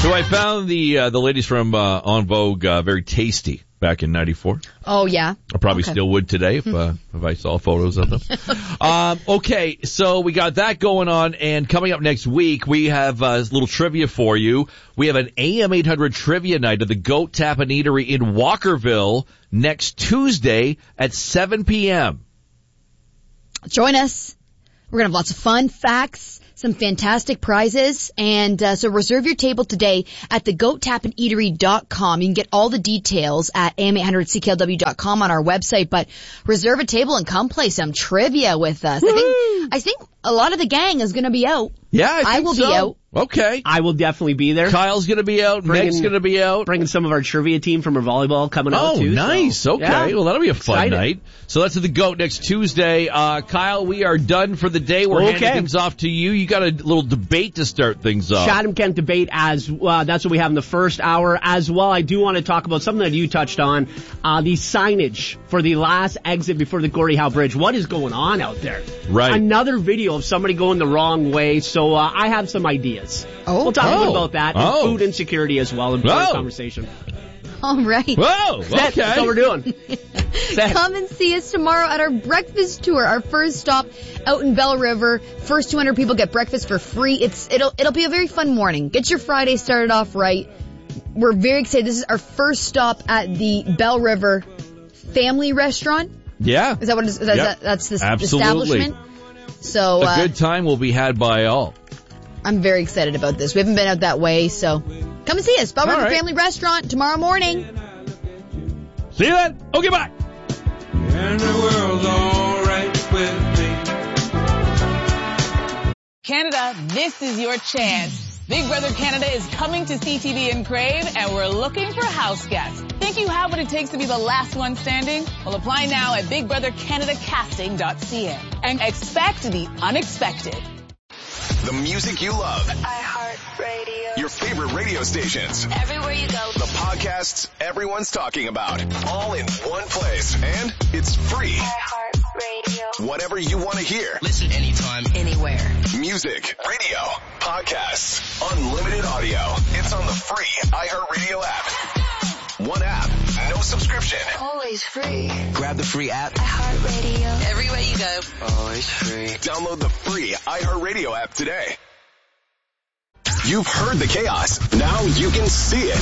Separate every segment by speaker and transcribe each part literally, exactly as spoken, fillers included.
Speaker 1: So I found the uh, the ladies from uh, En Vogue uh, very tasty back in ninety-four.
Speaker 2: Oh, yeah?
Speaker 1: I probably
Speaker 2: Okay.
Speaker 1: still would today if, uh, if I saw photos of them. um, okay, so we got that going on, and coming up next week, we have uh, a little trivia for you. We have an A M eight hundred trivia night at the Goat Tap and Eatery in Walkerville next Tuesday at seven p.m.
Speaker 2: Join us. We're going to have lots of fun, facts, some fantastic prizes, and uh, so reserve your table today at the goat tap and eatery dot com. You can get all the details at A M eight hundred C K L W dot com on our website, but reserve a table and come play some trivia with us. I think, I think a lot of the gang is going to be out.
Speaker 1: Yeah, I, think
Speaker 2: I will
Speaker 1: so.
Speaker 2: be out.
Speaker 1: Okay.
Speaker 3: I will definitely be there.
Speaker 1: Kyle's going to be out.
Speaker 3: Bringing-
Speaker 1: Nick's going to be out.
Speaker 3: Bringing some of our trivia team from our volleyball coming out
Speaker 1: Oh,
Speaker 3: too.
Speaker 1: nice.
Speaker 3: So,
Speaker 1: Okay.
Speaker 3: yeah.
Speaker 1: Well, that'll be a fun
Speaker 3: Excited.
Speaker 1: night. So that's at the Goat next Tuesday. Uh, Kyle, we are done for the day. We're
Speaker 3: Okay.
Speaker 1: handing things off to you. You got a little debate to start things off.
Speaker 3: Chatham Kent debate as uh, that's what we have in the first hour as well. I do want to talk about something that you touched on, uh, the signage for the last exit before the Gordie Howe Bridge. What is going on out there?
Speaker 1: Right.
Speaker 3: Another video of somebody going the wrong way. So uh, I have some ideas.
Speaker 2: Oh.
Speaker 3: We'll talk a
Speaker 1: Oh.
Speaker 3: bit about that. And
Speaker 1: Oh.
Speaker 3: food insecurity as well in part of
Speaker 1: Oh.
Speaker 3: the conversation.
Speaker 2: All right.
Speaker 1: Whoa.
Speaker 3: Set.
Speaker 1: Okay.
Speaker 3: That's what we're doing. Set.
Speaker 2: Come and see us tomorrow at our breakfast tour, our first stop out in Bell River. First two hundred people get breakfast for free. It's it'll it'll be a very fun morning. Get your Friday started off right. We're very excited. This is our first stop at the Bell River Family Restaurant.
Speaker 1: Yeah.
Speaker 2: Is that what it is? Is that,
Speaker 1: Yep.
Speaker 2: that's the
Speaker 1: Absolutely.
Speaker 2: establishment? So
Speaker 1: A
Speaker 2: uh,
Speaker 1: good time will be had by all.
Speaker 2: I'm very excited about this. We haven't been out that way, so come and see us. Bell
Speaker 1: All
Speaker 2: River
Speaker 1: right.
Speaker 2: Family Restaurant tomorrow morning.
Speaker 1: See you then. Okay, bye.
Speaker 4: And the world's alright with me.
Speaker 5: Canada, this is your chance. Big Brother Canada is coming to C T V and Crave, and we're looking for house guests. Think you have what it takes to be the last one standing? Well, apply now at big brother canada casting dot c a and expect the unexpected.
Speaker 6: The music you love.
Speaker 7: iHeartRadio.
Speaker 6: Your favorite radio stations.
Speaker 7: Everywhere you go.
Speaker 6: The podcasts everyone's talking about. All in one place. And it's free.
Speaker 7: iHeartRadio.
Speaker 6: Whatever you want to hear.
Speaker 8: Listen anytime,
Speaker 7: Anywhere.
Speaker 6: Music, radio, podcasts, unlimited audio. It's on the free iHeartRadio app. One app, no subscription.
Speaker 7: Always free.
Speaker 8: grab the free app.
Speaker 7: iHeartRadio. Everywhere you go.
Speaker 8: Always free.
Speaker 6: Download the free iHeartRadio app today. You've heard the chaos. Now you can see it.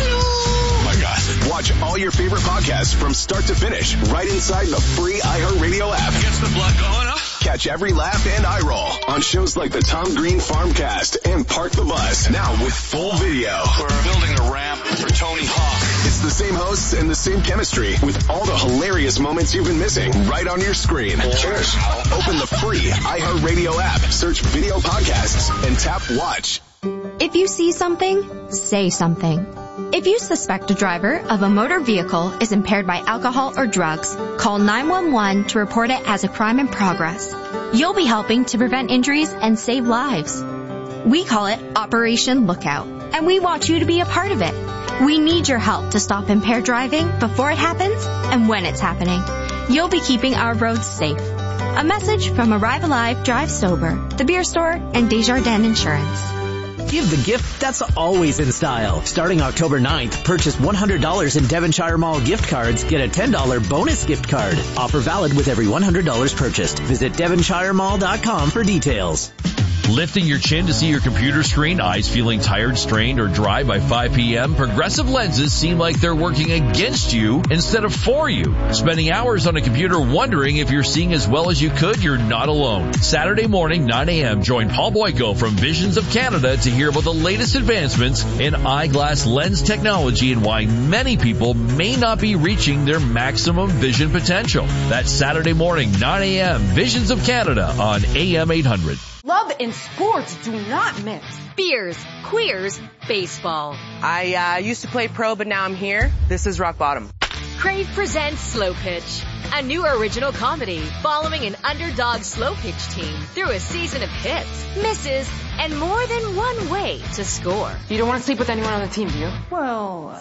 Speaker 6: Oh my God. Watch all your favorite podcasts from start to finish right inside the free iHeartRadio app.
Speaker 4: Gets the blood going up.
Speaker 6: Catch every laugh and eye roll on shows like the Tom Green Farmcast and Park the Bus. Now with full video.
Speaker 4: We're building a ramp for Tony Hawk.
Speaker 6: It's the same hosts and the same chemistry with all the hilarious moments you've been missing right on your screen. Cheers. Open the free iHeartRadio app, search video podcasts, and tap watch.
Speaker 9: If you see something, say something. If you suspect a driver of a motor vehicle is impaired by alcohol or drugs, call nine one one to report it as a crime in progress. You'll be helping to prevent injuries and save lives. We call it Operation Lookout, and we want you to be a part of it. We need your help to stop impaired driving before it happens and when it's happening. You'll be keeping our roads safe. A message from Arrive Alive, Drive Sober, The Beer Store, and Desjardins Insurance.
Speaker 10: Give the gift that's always in style. Starting October ninth, purchase one hundred dollars in Devonshire Mall gift cards, get a ten dollars bonus gift card. Offer valid with every one hundred dollars purchased. Visit devonshire mall dot com for details.
Speaker 1: Lifting your chin to see your computer screen, eyes feeling tired, strained, or dry by five p.m., Progressive Lenses seem like they're working against you instead of for you. Spending hours on a computer wondering if you're seeing as well as you could, you're not alone. Saturday morning, nine a.m., join Paul Boyko from Visions of Canada to hear about the latest advancements in eyeglass lens technology and why many people may not be reaching their maximum vision potential. That's Saturday morning, nine a.m., Visions of Canada on A M eight hundred.
Speaker 11: Love and sports do not mix.
Speaker 12: Beers, queers, baseball.
Speaker 13: I uh, used to play pro, but now I'm here. This is rock bottom.
Speaker 12: Crave presents Slow Pitch, a new original comedy following an underdog slow pitch team through a season of hits, misses, and more than one way to score.
Speaker 11: You don't want to sleep with anyone on the team, do you?
Speaker 12: Well...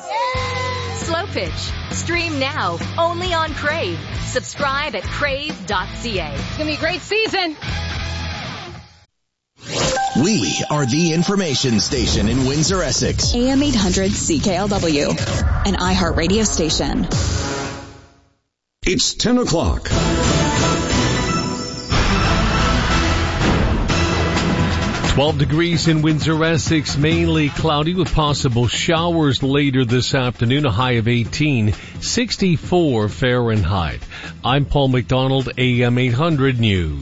Speaker 12: Slow Pitch. Stream now, only on Crave. Subscribe at crave dot c a.
Speaker 11: It's going to be a great season.
Speaker 6: We are the information station in Windsor, Essex.
Speaker 14: A M eight hundred C K L W, an iHeartRadio station.
Speaker 15: It's ten o'clock.
Speaker 16: twelve degrees in Windsor, Essex, mainly cloudy with possible showers later this afternoon, a high of eighteen, sixty-four Fahrenheit. I'm Paul McDonald, A M eight hundred News.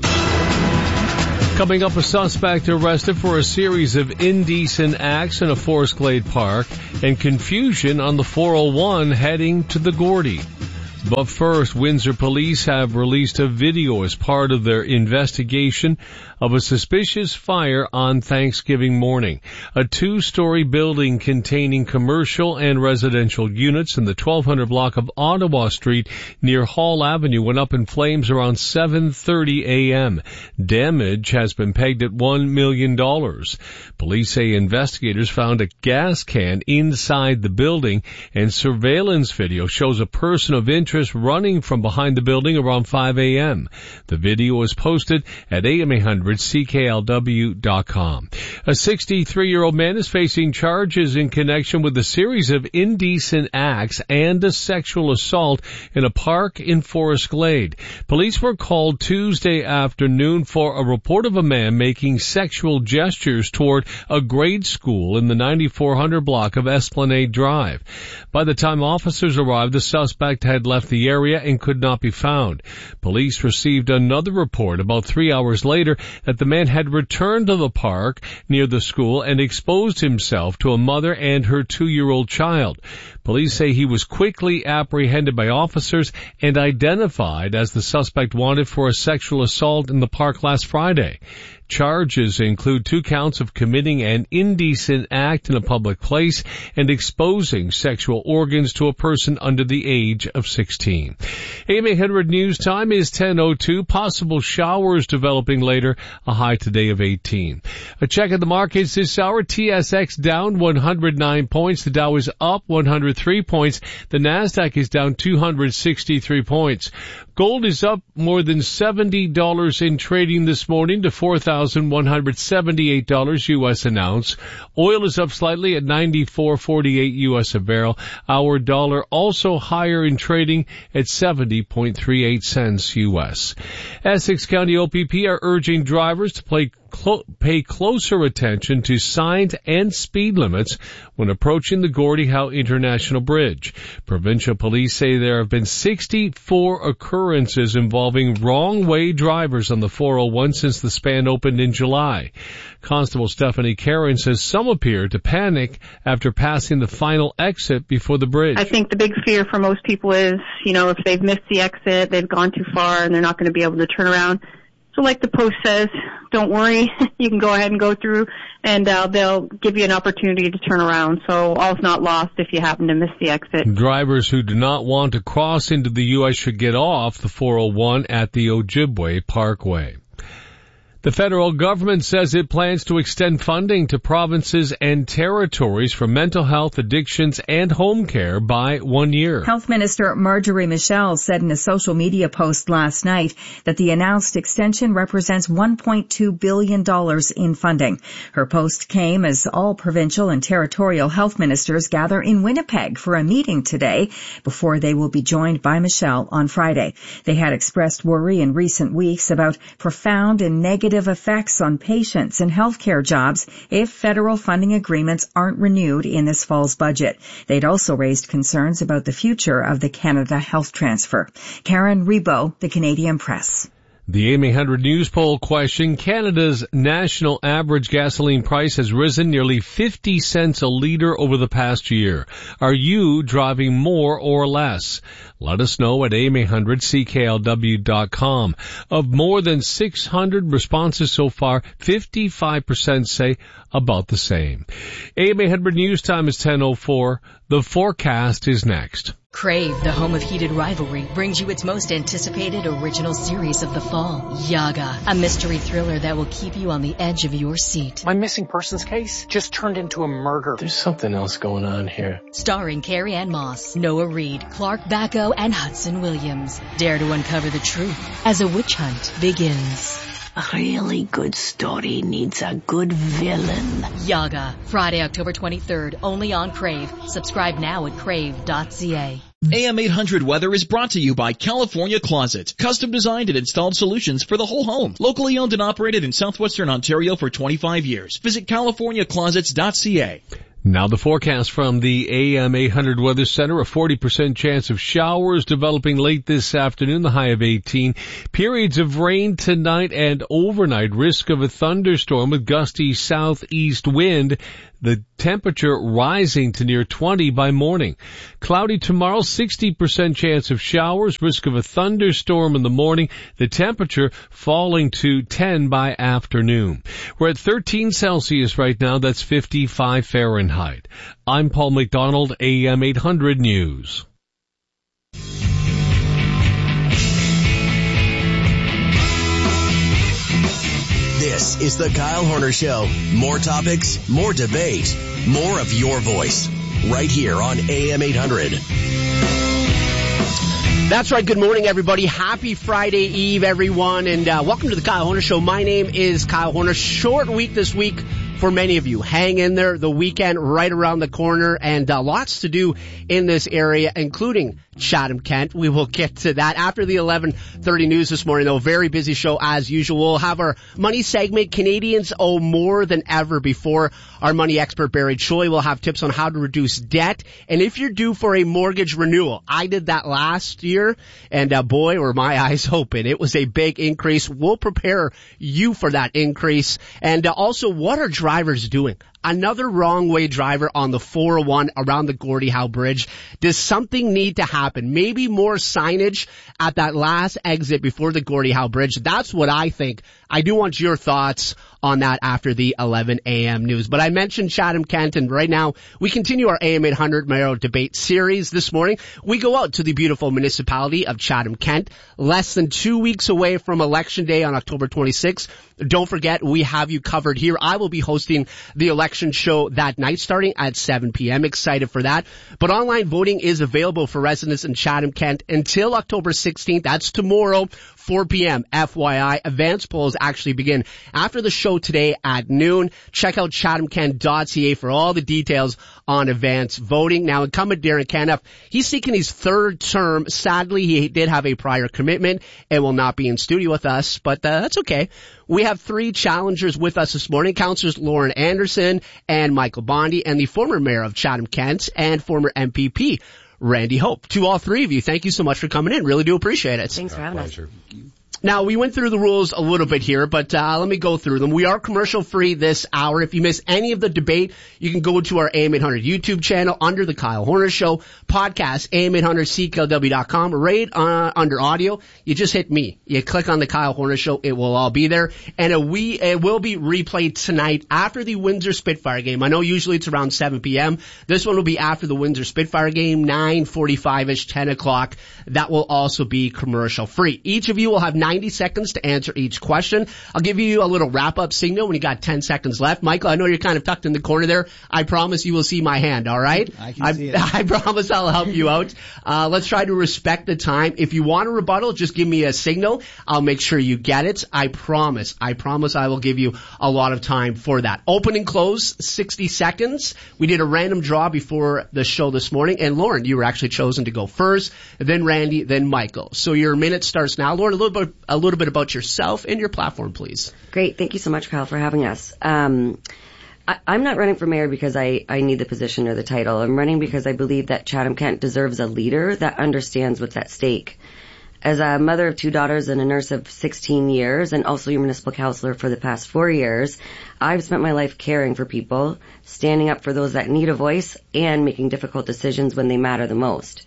Speaker 16: Coming up, a suspect arrested for a series of indecent acts in a Forest Glade Park and confusion on the four oh one heading to the Gordy. But first, Windsor police have released a video as part of their investigation of a suspicious fire on Thanksgiving morning. A two-story building containing commercial and residential units in the twelve hundred block of Ottawa Street near Hall Avenue went up in flames around seven thirty a.m. Damage has been pegged at one million dollars. Police say investigators found a gas can inside the building, and surveillance video shows a person of interest running from behind the building around five a.m. The video was posted at A M eight hundred C K L W dot com. A sixty-three-year-old man is facing charges in connection with a series of indecent acts and a sexual assault in a park in Forest Glade. Police were called Tuesday afternoon for a report of a man making sexual gestures toward a grade school in the ninety-four hundred block of Esplanade Drive. By the time officers arrived, the suspect had left the area and could not be found. Police received another report about three hours later that the man had returned to the park near the school and exposed himself to a mother and her two-year-old child. Police say he was quickly apprehended by officers and identified as the suspect wanted for a sexual assault in the park last Friday. Charges include two counts of committing an indecent act in a public place and exposing sexual organs to a person under the age of sixteen. A M eight hundred News Time is ten oh two. Possible showers developing later, a high today of eighteen. A check of the markets this hour. T S X down one hundred nine points. The Dow is up one hundred three points. The Nasdaq is down two hundred sixty-three points. Gold is up more than seventy dollars in trading this morning to four thousand one hundred seventy-eight dollars U S an ounce. Oil is up slightly at ninety-four forty-eight U S a barrel. Our dollar also higher in trading at seventy point three eight cents U S. Essex County O P P are urging drivers to play Clo- pay closer attention to signs and speed limits when approaching the Gordie Howe International Bridge. Provincial police say there have been sixty-four occurrences involving wrong-way drivers on the four oh one since the span opened in July. Constable Stephanie Karen says some appear to panic after passing the final exit before the bridge.
Speaker 17: I think the big fear for most people is, you know, if they've missed the exit, they've gone too far, and they're not going to be able to turn around. So like the post says, don't worry, you can go ahead and go through, and uh, they'll give you an opportunity to turn around. So all's not lost if you happen to miss the exit.
Speaker 16: Drivers who do not want to cross into the U S should get off the four oh one at the Ojibwe Parkway. The federal government says it plans to extend funding to provinces and territories for mental health, addictions, and home care by one year.
Speaker 18: Health Minister Marjorie Michel said in a social media post last night that the announced extension represents one point two billion dollars in funding. Her post came as all provincial and territorial health ministers gather in Winnipeg for a meeting today before they will be joined by Michel on Friday. They had expressed worry in recent weeks about profound and negative effects on patients and healthcare jobs if federal funding agreements aren't renewed in this fall's budget. They'd also raised concerns about the future of the Canada Health Transfer. Karen Rebo, The Canadian Press.
Speaker 16: The A M eight hundred News poll question: Canada's national average gasoline price has risen nearly fifty cents a litre over the past year. Are you driving more or less? Let us know at A M eight hundred C K L W dot com. Of more than six hundred responses so far, fifty-five percent say about the same. A M eight hundred News Time is ten oh four. The forecast is next.
Speaker 19: Crave, the home of heated rivalry, brings you its most anticipated original series of the fall, Yaga, a mystery thriller that will keep you on the edge of your seat.
Speaker 20: My missing persons case just turned into a murder.
Speaker 21: There's something else going on here.
Speaker 19: Starring Carrie Ann Moss, Noah Reid, Clark Bacco, and Hudson Williams. Dare to uncover the truth as a witch hunt begins.
Speaker 15: A really good story needs a good villain.
Speaker 19: Yaga, Friday, October twenty-third, only on Crave. Subscribe now at crave dot c a.
Speaker 22: A M eight hundred weather is brought to you by California Closet. Custom designed and installed solutions for the whole home. Locally owned and operated in southwestern Ontario for twenty-five years. Visit california closets dot c a.
Speaker 16: Now the forecast from the A M eight hundred Weather Center, a forty percent chance of showers developing late this afternoon, the high of eighteen. Periods of rain tonight and overnight, risk of a thunderstorm with gusty southeast wind. The temperature rising to near twenty by morning. Cloudy tomorrow, sixty percent chance of showers, risk of a thunderstorm in the morning. The temperature falling to ten by afternoon. We're at thirteen Celsius right now. That's fifty-five Fahrenheit. I'm Paul McDonald, A M eight hundred News.
Speaker 6: This is the Kyle Horner Show. More topics, more debate, more of your voice. Right here on A M eight hundred.
Speaker 3: That's right. Good morning, everybody. Happy Friday Eve, everyone, and uh, welcome to the Kyle Horner Show. My name is Kyle Horner. Short week this week for many of you. Hang in there. The weekend right around the corner, and uh, lots to do in this area, including Chatham-Kent. We will get to that after the eleven thirty news this morning, though. Very busy show as usual. We'll have our money segment. Canadians owe more than ever before. Our money expert, Barry Choi, will have tips on how to reduce debt. And if you're due for a mortgage renewal, I did that last year, and uh, boy, were my eyes open. It was a big increase. We'll prepare you for that increase. And uh, also, what are drivers doing? Another wrong way driver on the four oh one around the Gordie Howe Bridge. Does something need to happen? Maybe more signage at that last exit before the Gordie Howe Bridge. That's what I think. I do want your thoughts on that after the eleven a.m. news. But I mentioned Chatham-Kent, and right now we continue our A M eight hundred Mayoral Debate series. This morning we go out to the beautiful municipality of Chatham-Kent, less than two weeks away from Election Day on October twenty-sixth. Don't forget, we have you covered here. I will be hosting the election show that night starting at seven p.m. Excited for that. But online voting is available for residents in Chatham-Kent until October sixteenth. That's tomorrow, four p.m. F Y I. Advance polls actually begin after the show today at noon. Check out chatham kent dot c a for all the details on advance voting. Now, incumbent Darren Caniff, he's seeking his third term. Sadly, he did have a prior commitment and will not be in studio with us, but uh, that's okay. We have three challengers with us this morning, Councillors Lauren Anderson and Michael Bondi, and the former mayor of Chatham-Kent and former M P P, Randy Hope. To all three of you, thank you so much for coming in. Really do appreciate it.
Speaker 23: Thanks for having us.
Speaker 3: Now, we went through the rules a little bit here, but uh, let me go through them. We are commercial-free this hour. If you miss any of the debate, you can go to our A M eight hundred YouTube channel under the Kyle Horner Show, podcast, A M eight hundred C K L W dot com, right uh, under audio. You just hit me. You click on the Kyle Horner Show. It will all be there. And uh, we it will be replayed tonight after the Windsor Spitfire game. I know usually it's around seven p.m. This one will be after the Windsor Spitfire game, nine forty-five-ish, ten o'clock. That will also be commercial-free. Each of you will have ninety seconds to answer each question. I'll give you a little wrap-up signal when you got ten seconds left. Michael, I know you're kind of tucked in the corner there. I promise you will see my hand, all right?
Speaker 24: I can
Speaker 3: I,
Speaker 24: see it.
Speaker 3: I promise I'll help you out. Uh, let's try to respect the time. If you want a rebuttal, just give me a signal. I'll make sure you get it. I promise. I promise I will give you a lot of time for that. Open and close, sixty seconds. We did a random draw before the show this morning, and Lauren, you were actually chosen to go first, then Randy, then Michael. So your minute starts now. Lauren, a little bit, a little bit about yourself and your platform, please.
Speaker 23: Great. Thank you so much, Kyle, for having us. Um, I, I'm not running for mayor because I, I need the position or the title. I'm running because I believe that Chatham-Kent deserves a leader that understands what's at stake. As a mother of two daughters and a nurse of sixteen years, and also your municipal councillor for the past four years, I've spent my life caring for people, standing up for those that need a voice, and making difficult decisions when they matter the most.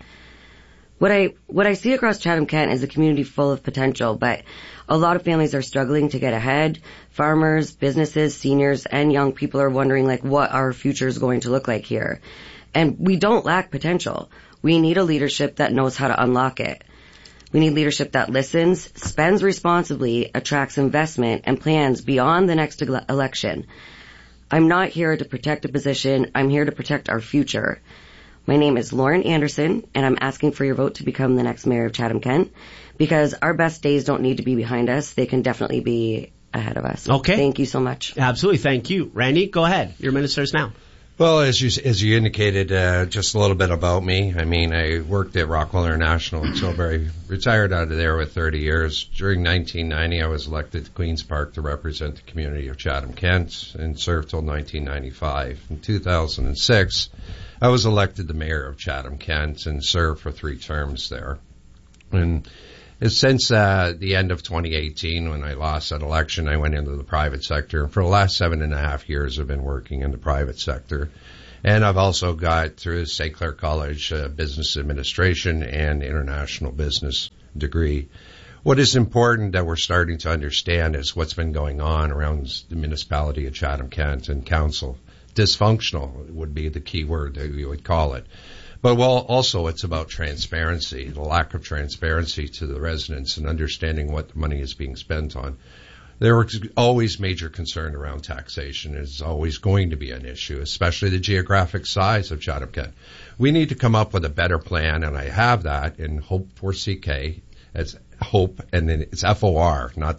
Speaker 23: What I what I see across Chatham-Kent is a community full of potential, but a lot of families are struggling to get ahead. Farmers, businesses, seniors, and young people are wondering, like, what our future is going to look like here. And we don't lack potential. We need a leadership that knows how to unlock it. We need leadership that listens, spends responsibly, attracts investment, and plans beyond the next ele- election. I'm not here to protect a position. I'm here to protect our future. My name is Lauren Anderson, and I'm asking for your vote to become the next mayor of Chatham-Kent, because our best days don't need to be behind us. They can definitely be ahead of us.
Speaker 3: Okay.
Speaker 23: Thank you so much.
Speaker 3: Absolutely. Thank you. Randy, go ahead. Your minute starts now.
Speaker 2: Well, as you as you indicated, uh, just a little bit about me. I mean, I worked at Rockwell International in Tilbury, retired out of there with thirty years. During nineteen ninety, I was elected to Queen's Park to represent the community of Chatham-Kent and served till nineteen ninety-five. In two thousand six, I was elected the mayor of Chatham-Kent and served for three terms there. And since uh, the end of twenty eighteen, when I lost that election, I went into the private sector. For the last seven and a half years, I've been working in the private sector. And I've also got, through Saint Clair College, uh, business administration and international business degree. What is important that we're starting to understand is what's been going on around the municipality of Chatham-Kent and council. Dysfunctional would be the key word that we would call it. But well, also it's about transparency, the lack of transparency to the residents and understanding what the money is being spent on. There was always major concern around taxation. It's always going to be an issue, especially the geographic size of Chatham-Kent. We need to come up with a better plan, and I have that in Hope for C K. It's Hope, and then it's F O R, not